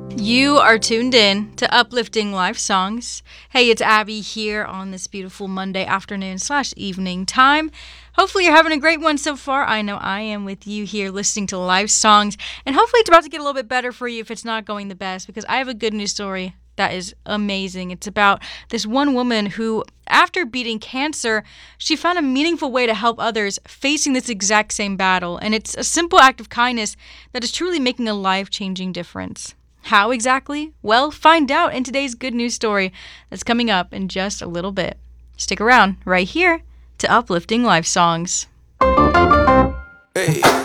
You are tuned in to Uplifting Life Songs. Hey, it's Abby here on this beautiful Monday afternoon/evening time. Hopefully you're having a great one so far. I know I am with you here listening to live songs. And hopefully it's about to get a little bit better for you if it's not going the best, because I have a good news story that is amazing. It's about this one woman who, after beating cancer, she found a meaningful way to help others facing this exact same battle. And it's a simple act of kindness that is truly making a life-changing difference. How exactly? Well, find out in today's good news story that's coming up in just a little bit. Stick around right here to Uplifting Life Songs. Hey.